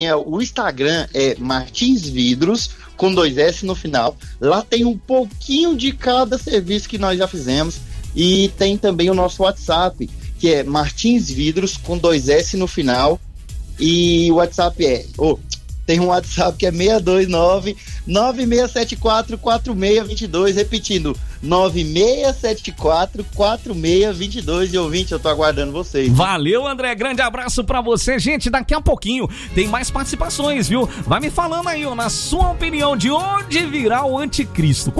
o Instagram é Martins Vidros, com 2 S no final. Lá tem um pouquinho de cada serviço que nós já fizemos. E tem também o nosso WhatsApp, que é Martins Vidros, com 2 S no final. E o WhatsApp tem um WhatsApp que é 629-9674-4622, repetindo, 9674-4622. E ouvinte, eu tô aguardando vocês. Valeu, André, grande abraço pra você. Gente, daqui a pouquinho tem mais participações, viu? Vai me falando aí, na sua opinião, de onde virá o anticristo?